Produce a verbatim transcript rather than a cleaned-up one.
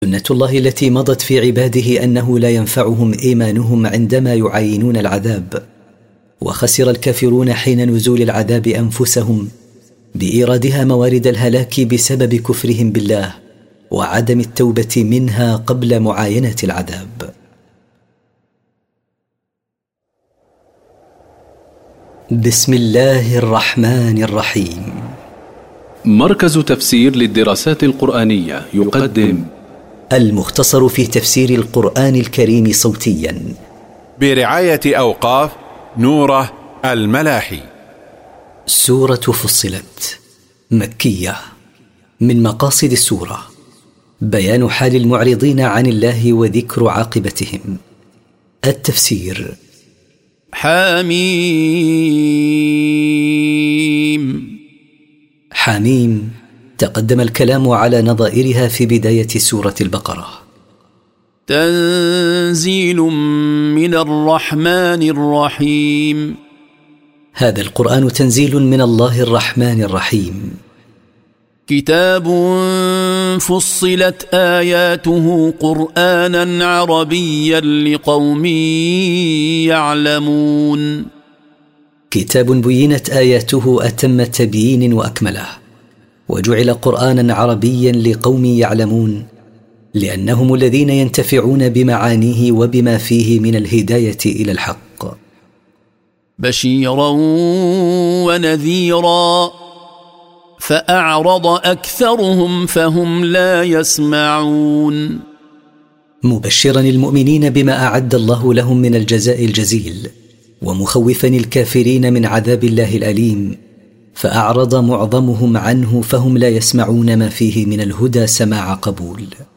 سنة الله التي مضت في عباده أنه لا ينفعهم إيمانهم عندما يعاينون العذاب، وخسر الكافرون حين نزول العذاب أنفسهم بإيرادها موارد الهلاك بسبب كفرهم بالله وعدم التوبة منها قبل معاينة العذاب. بسم الله الرحمن الرحيم. مركز تفسير للدراسات القرآنية يقدم المختصر في تفسير القرآن الكريم صوتيا برعاية أوقاف نوره الملاحي. سورة فصلت مكية. من مقاصد السورة بيان حال المعرضين عن الله وذكر عاقبتهم. التفسير. حميم. حميم تقدم الكلام على نظائرها في بداية سورة البقرة. تنزيل من الرحمن الرحيم. هذا القرآن تنزيل من الله الرحمن الرحيم. كتاب فصلت آياته قرآنا عربيا لقوم يعلمون. كتاب بينت آياته أتم تبيين وأكمله، وجعل قرآنا عربيا لقوم يعلمون، لأنهم الذين ينتفعون بمعانيه وبما فيه من الهداية إلى الحق. بشيرا ونذيرا فأعرض أكثرهم فهم لا يسمعون. مبشرا المؤمنين بما أعد الله لهم من الجزاء الجزيل، ومخوفا الكافرين من عذاب الله الأليم، فأعرض معظمهم عنه فهم لا يسمعون ما فيه من الهدى سماع قبول.